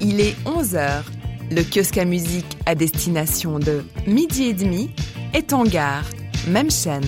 Il est 11h. Le kiosque à musique à destination de 12h30 est en gare. Même chaîne.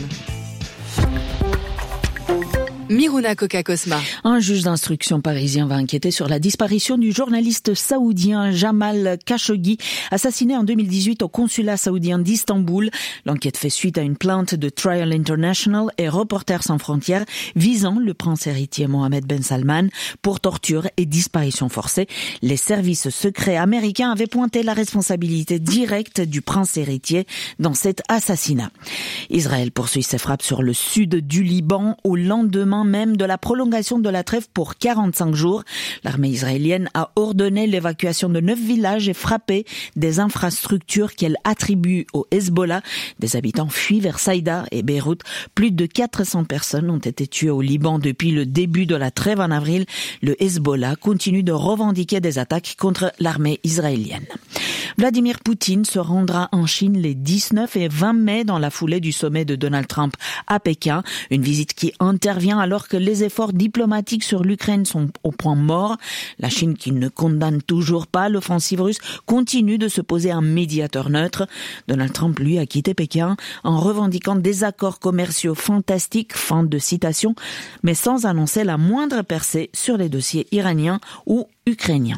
Miruna Koka-Cosma. Un juge d'instruction parisien va enquêter sur la disparition du journaliste saoudien Jamal Khashoggi, assassiné en 2018 au consulat saoudien d'Istanbul. L'enquête fait suite à une plainte de Trial International et Reporters sans frontières visant le prince héritier Mohammed Ben Salman pour torture et disparition forcée. Les services secrets américains avaient pointé la responsabilité directe du prince héritier dans cet assassinat. Israël poursuit ses frappes sur le sud du Liban au lendemain même de la prolongation de la trêve pour 45 jours. L'armée israélienne a ordonné l'évacuation de 9 villages et frappé des infrastructures qu'elle attribue au Hezbollah. Des habitants fuient vers Saïda et Beyrouth. Plus de 400 personnes ont été tuées au Liban depuis le début de la trêve en avril. Le Hezbollah continue de revendiquer des attaques contre l'armée israélienne. Vladimir Poutine se rendra en Chine les 19 et 20 mai dans la foulée du sommet de Donald Trump à Pékin. Une visite qui intervient alors que les efforts diplomatiques sur l'Ukraine sont au point mort. La Chine, qui ne condamne toujours pas l'offensive russe, continue de se poser un médiateur neutre. Donald Trump, lui, a quitté Pékin en revendiquant des accords commerciaux fantastiques, fin de citation, mais sans annoncer la moindre percée sur les dossiers iraniens ou ukrainiens.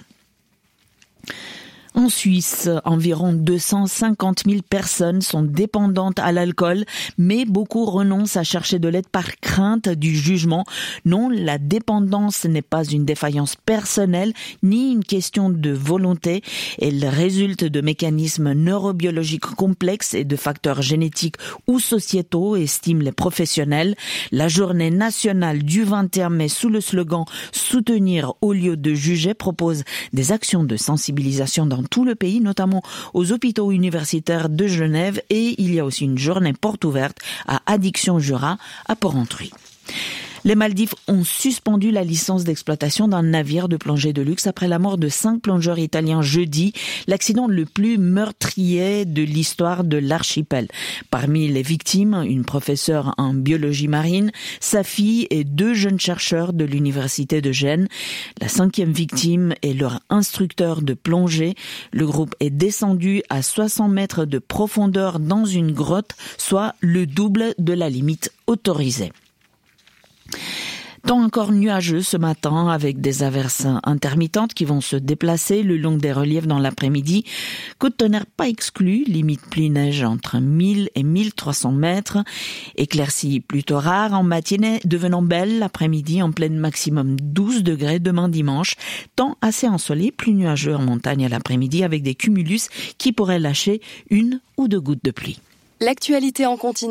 En Suisse, environ 250 000 personnes sont dépendantes à l'alcool, mais beaucoup renoncent à chercher de l'aide par crainte du jugement. Non, la dépendance n'est pas une défaillance personnelle, ni une question de volonté. Elle résulte de mécanismes neurobiologiques complexes et de facteurs génétiques ou sociétaux, estiment les professionnels. La journée nationale du 21 mai, sous le slogan « Soutenir au lieu de juger », propose des actions de sensibilisation dans tout le pays, notamment aux hôpitaux universitaires de Genève, et il y a aussi une journée porte ouverte à Addiction Jura à Porrentruy. Les Maldives ont suspendu la licence d'exploitation d'un navire de plongée de luxe après la mort de 5 plongeurs italiens jeudi, l'accident le plus meurtrier de l'histoire de l'archipel. Parmi les victimes, une professeure en biologie marine, sa fille et 2 jeunes chercheurs de l'université de Gênes. La 5e victime est leur instructeur de plongée. Le groupe est descendu à 60 mètres de profondeur dans une grotte, soit le double de la limite autorisée. Temps encore nuageux ce matin avec des averses intermittentes qui vont se déplacer le long des reliefs dans l'après-midi. Coup de tonnerre pas exclu, limite pluie-neige entre 1000 et 1300 mètres. Éclaircies plutôt rares en matinée, devenant belle l'après-midi en pleine maximum 12 degrés demain dimanche. Temps assez ensoleillé, plus nuageux en montagne à l'après-midi avec des cumulus qui pourraient lâcher 1 ou 2 gouttes de pluie. L'actualité en continu.